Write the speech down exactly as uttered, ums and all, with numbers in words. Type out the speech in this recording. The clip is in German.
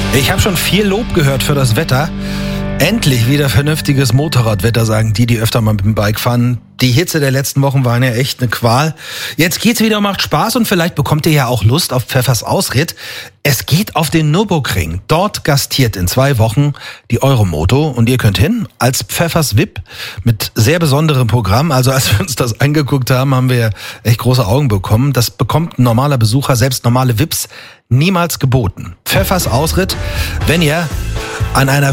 Ich habe schon viel Lob gehört für das Wetter. Endlich wieder vernünftiges Motorradwetter, sagen die, die öfter mal mit dem Bike fahren. Die Hitze der letzten Wochen waren ja echt eine Qual. Jetzt geht's wieder, macht Spaß und vielleicht bekommt ihr ja auch Lust auf Pfeffers Ausritt. Es geht auf den Nürburgring. Dort gastiert in zwei Wochen die Euromoto und ihr könnt hin als Pfeffers V I P mit sehr besonderem Programm. Also als wir uns das angeguckt haben, haben wir echt große Augen bekommen. Das bekommt ein normaler Besucher, selbst normale V I Ps, niemals geboten. Pfeffers Ausritt, wenn ihr an einer